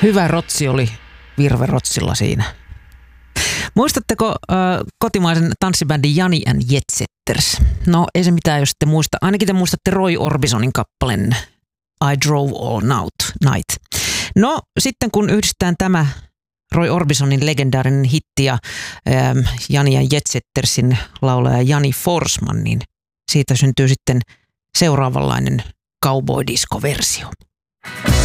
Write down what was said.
Hyvä rotsi oli Virve Rotsilla siinä. Muistatteko kotimaisen tanssibändin Jani and Jetsetters? No ei se mitään, jos ette muista. Ainakin te muistatte Roy Orbisonin kappaleen I Drove All Night. No sitten kun yhdistetään tämä Roy Orbisonin legendaarinen hitti ja Jani and Jetsettersin laulaja Jani Forsman, niin siitä syntyy sitten seuraavanlainen cowboy-disco-versio.